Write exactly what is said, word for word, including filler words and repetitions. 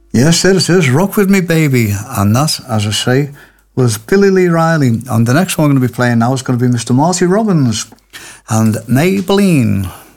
Yes, there it is. Rock With Me Baby. And that, as I say, was Billy Lee Riley. And the next one I'm going to be playing now is going to be Mister Marty Robbins and Maybelline.